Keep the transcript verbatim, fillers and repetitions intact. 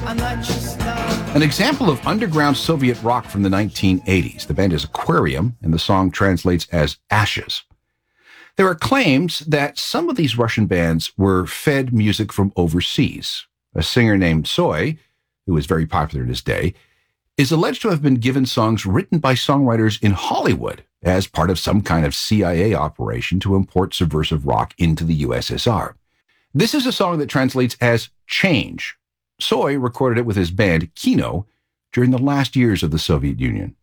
An example of underground Soviet rock from the nineteen eighties. The band is Aquarium, and the song translates as Ashes. There are claims that some of these Russian bands were fed music from overseas. A singer named Tsoi, who was very popular in his day, is alleged to have been given songs written by songwriters in Hollywood as part of some kind of C I A operation to import subversive rock into the U S S R. This is a song that translates as Change. Tsoi recorded it with his band Kino during the last years of the Soviet Union.